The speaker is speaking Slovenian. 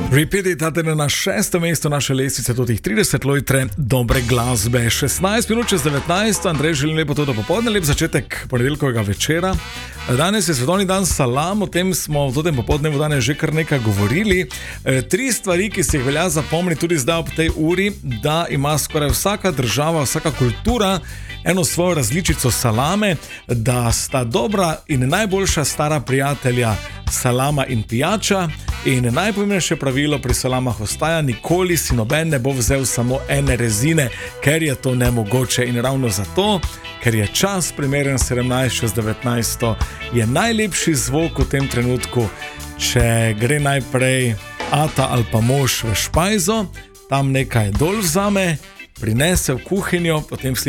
Pripeljate na 6. mesto naše lestvice, totih 30 lojtre dobre glasbe. 16 minut čez 19, Andrej, želim lepo to popoldne, lep začetek ponedeljkovega večera. Danes je svetovni dan salam, o tem smo v tem popoldnevu danes že kar nekaj govorili. 3 stvari, ki se jih velja zapomniti tudi zdaj ob tej uri, da ima skoraj vsaka država, vsaka kultura eno svojo različico salame, da sta dobra in najboljša stara prijatelja salama in pijača. In najpomembnejše pravilo pri salamah ostaja: nikoli si noben ne bo vzel samo ene rezine, ker je to nemogoče. In ravno zato, ker je čas primeren 17:19, je najlepši zvok v tem trenutku, če gre najprej ata ali pa mož v špajzo, tam nekaj dol vzame, prinese v kuhinjo, potem